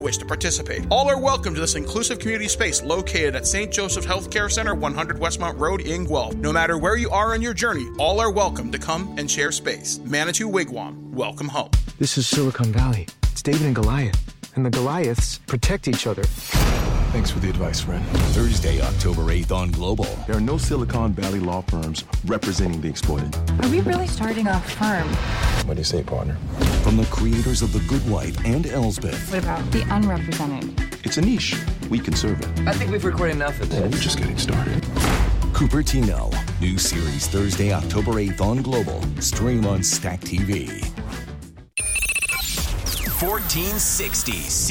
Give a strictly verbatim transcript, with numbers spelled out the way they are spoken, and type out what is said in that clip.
wish to participate. All are welcome to this inclusive community space located at Saint Joseph's Healthcare Center, one hundred Westmont Road in Guelph. No matter where you are on your journey, all are welcome to come and share space. Manitou Wigwam, welcome home. This is Silicon Valley. It's David and Goliath. And the Goliaths protect each other. Thanks for the advice, friend. Thursday, October eighth on Global. There are no Silicon Valley law firms representing the exploited. Are we really starting a firm? What do you say, partner? From the creators of The Good Wife and Elsbeth. What about the unrepresented? It's a niche. We can serve it. I think we've recorded enough of this. Well, we're just getting started. Cupertino. New series Thursday, October eighth on Global. Stream on Stack T V. fourteen sixty